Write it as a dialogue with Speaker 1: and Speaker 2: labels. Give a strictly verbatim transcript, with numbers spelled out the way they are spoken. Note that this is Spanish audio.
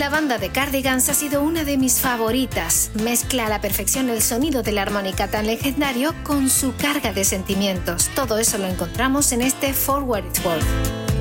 Speaker 1: La banda de Cardigans ha sido una de mis favoritas. Mezcla a la perfección el sonido de la armónica tan legendario con su carga de sentimientos. Todo eso lo encontramos en este For What It's Worth.